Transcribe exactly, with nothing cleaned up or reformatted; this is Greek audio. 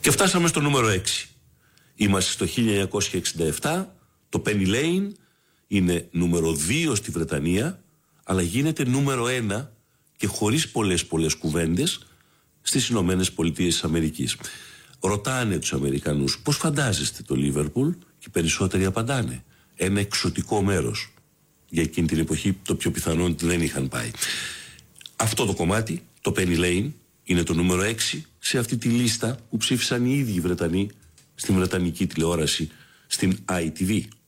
Και φτάσαμε στο νούμερο έξι. Είμαστε στο χίλια εννιακόσια εξήντα επτά, το Penny Lane είναι νούμερο δύο στη Βρετανία, αλλά γίνεται νούμερο ένα και χωρίς πολλές πολλές κουβέντες στις Ηνωμένες Πολιτείες της Αμερικής. Ρωτάνε τους Αμερικανούς πώς φαντάζεστε το Λίβερπουλ και οι περισσότεροι απαντάνε ένα εξωτικό μέρος. Για εκείνη την εποχή το πιο πιθανό ότι δεν είχαν πάει. Αυτό το κομμάτι, το Penny Lane, είναι το νούμερο έξι σε αυτή τη λίστα που ψήφισαν οι ίδιοι Βρετανοί στην Βρετανική τηλεόραση, στην άι τι βι.